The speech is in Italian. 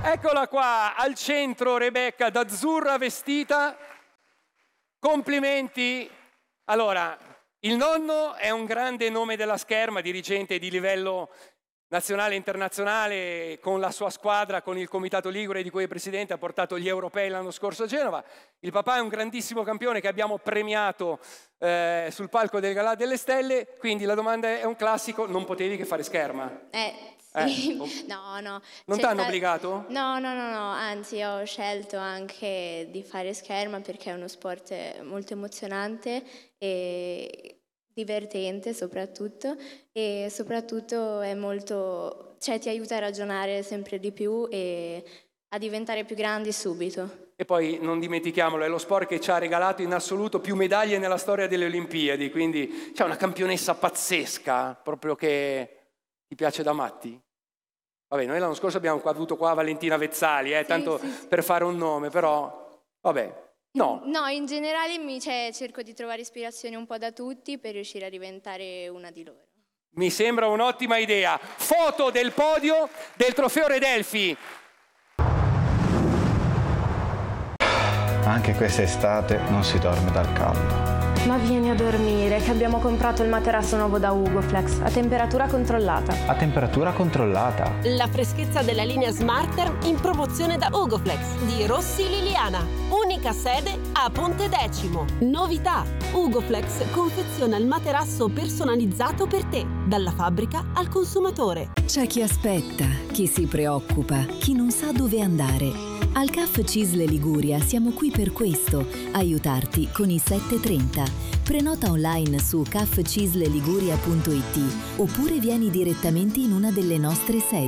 Eccola qua, al centro Rebecca, d'azzurra vestita. Complimenti. Allora, il nonno è un grande nome della scherma, dirigente di livello nazionale e internazionale, con la sua squadra, con il Comitato Ligure di cui è presidente, ha portato gli europei l'anno scorso a Genova. Il papà è un grandissimo campione che abbiamo premiato sul palco del Galà delle Stelle, quindi la domanda è un classico, non potevi che fare scherma? Sì. No. Non ti hanno obbligato? No, anzi ho scelto anche di fare scherma perché è uno sport molto emozionante e divertente soprattutto, e soprattutto è molto, cioè ti aiuta a ragionare sempre di più e a diventare più grandi subito. E poi non dimentichiamolo, è lo sport che ci ha regalato in assoluto più medaglie nella storia delle Olimpiadi, quindi c'è una campionessa pazzesca, proprio che ti piace da matti. Vabbè, noi l'anno scorso abbiamo avuto qua Valentina Vezzali, tanto sì. Per fare un nome, però, vabbè, no. No, in generale cerco di trovare ispirazione un po' da tutti per riuscire a diventare una di loro. Mi sembra un'ottima idea. Foto del podio del trofeo Redelfi. Anche quest'estate non si dorme dal caldo. Ma vieni a dormire, che abbiamo comprato il materasso nuovo da Ugoflex, a temperatura controllata. A temperatura controllata? La freschezza della linea Smarter in promozione da Ugoflex di Rossi Liliana. Unica sede a Ponte Decimo. Novità: Ugoflex confeziona il materasso personalizzato per te, dalla fabbrica al consumatore. C'è chi aspetta, chi si preoccupa, chi non sa dove andare. Al CAF CISL Liguria siamo qui per questo, aiutarti con i 730. Prenota online su cafcisleliguria.it oppure vieni direttamente in una delle nostre sedi.